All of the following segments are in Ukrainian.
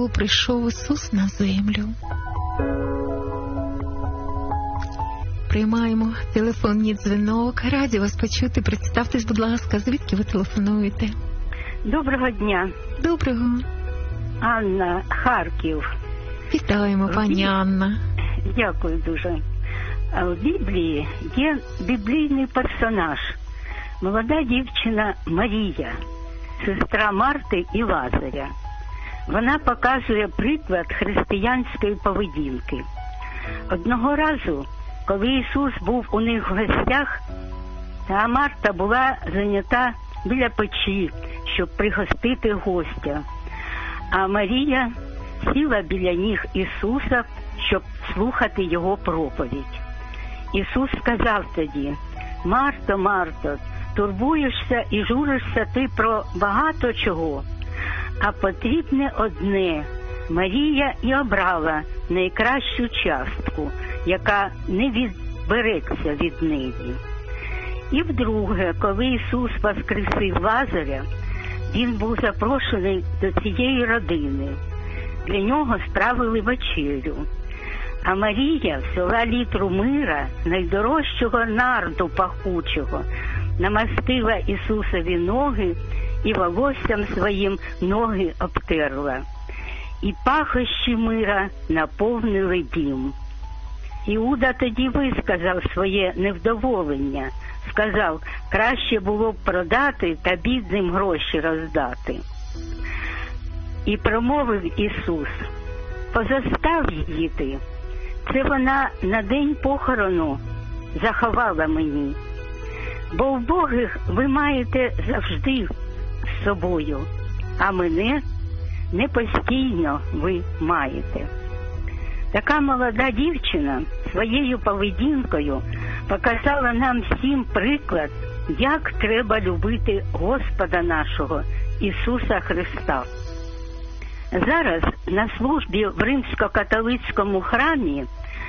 чого прийшов Ісус на землю. Приймаємо телефонний дзвінок. Раді вас почути. Представтесь, будь ласка, звідки ви телефонуєте? Доброго дня. Доброго. Анна, Харків. Вітаємо, пані Анна. Дякую дуже. В Біблії є біблійний персонаж. Молода дівчина Марія, сестра Марти і Лазаря. Вона показує приклад християнської поведінки. Одного разу, коли Ісус був у них в гостях, а Марта була зайнята біля печі, щоб пригостити гостя. А Марія сіла біля ніг Ісуса, щоб слухати Його проповідь. Ісус сказав тоді: «Марто, Марто, турбуєшся і журишся ти про багато чого, а потрібне одне. Марія і обрала найкращу частку, яка не відбереться від неї». І вдруге, коли Ісус воскресив Лазаря, Він був запрошений до цієї родини. Для нього справили вечерю. А Марія взяла літру мира, найдорожчого нарду пахучого, намастила Ісусові ноги і волоссям своїм ноги обтерла. І пахощі мира наповнили дім. Іуда тоді висказав своє невдоволення. Сказав: краще було б продати та бідним гроші роздати. І промовив Ісус: позастав її ти. Це вона на день похорону заховала мені. Бо вбогих ви маєте завжди з собою, а мене не постійно ви маєте. Така молода дівчина своєю поведінкою показала нам всім приклад, як треба любити Господа нашого Ісуса Христа. Зараз на службі в римсько-католицькому храмі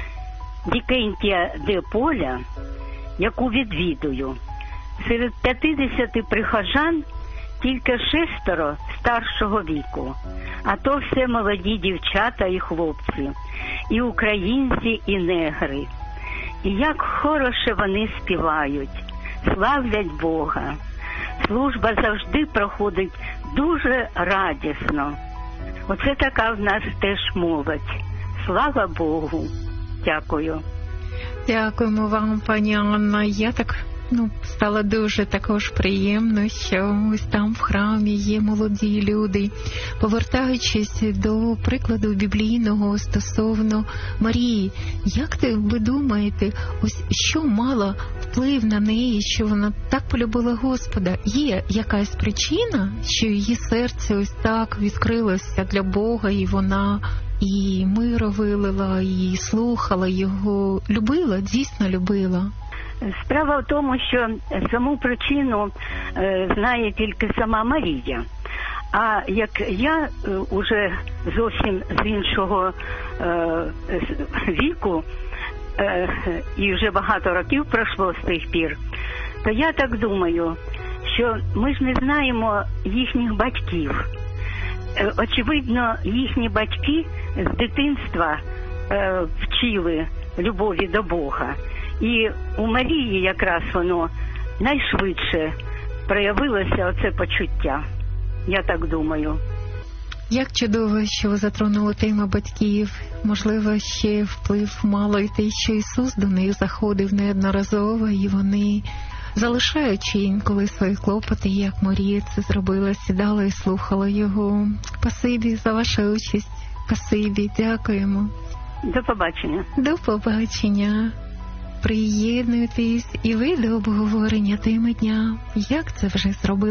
Вікентія де Поля, яку відвідую, серед 50 прихожан тільки 6 старшого віку, а то все молоді дівчата і хлопці, і українці, і негри. І як хороше вони співають, славлять Бога. Служба завжди проходить дуже радісно. Оце така в нас теж молодь. Слава Богу. Дякую. Дякуємо вам, пані Анна. Я так стало дуже також приємно, що ось там в храмі є молоді люди. Повертаючись до прикладу біблійного стосовно Марії, як ви думаєте, ось що мало вплив на неї, що вона так полюбила Господа? Є якась причина, що її серце ось так відкрилося для Бога, і вона і миро вилила, і слухала Його, любила, дійсно любила? Справа в тому, що саму причину знає тільки сама Марія. А як я уже зовсім з іншого віку, і вже багато років пройшло з тих пір, то я так думаю, що ми ж не знаємо їхніх батьків. Очевидно, їхні батьки з дитинства вчили любові до Бога. І у Марії якраз воно найшвидше проявилося, оце почуття. Я так думаю. Як чудово, що ви затронули тему батьків. Можливо, ще вплив мало й те, що Ісус до них заходив неодноразово, і вони, залишаючи інколи свої клопоти, як Марія це зробила, сідала і слухала Його. Спасибі за вашу участь. Спасибі, дякуємо. До побачення. До побачення. Приєднуйтесь і ви до обговорення теми дня. Як це вже зробили